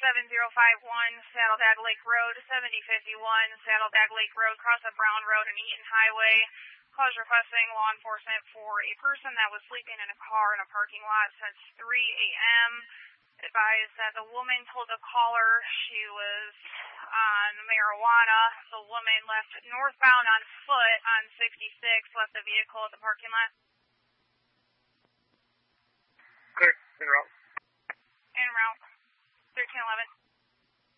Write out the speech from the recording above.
7051 Saddlebag Lake Road, 7051 Saddlebag Lake Road, cross of Brown Road and Eaton Highway. Calls requesting law enforcement for a person that was sleeping in a car in a parking lot since 3 a.m. Advised that the woman told the caller she was on marijuana. The woman left northbound on foot on 66, left the vehicle at the parking lot. Clear. En route. En route. 1311.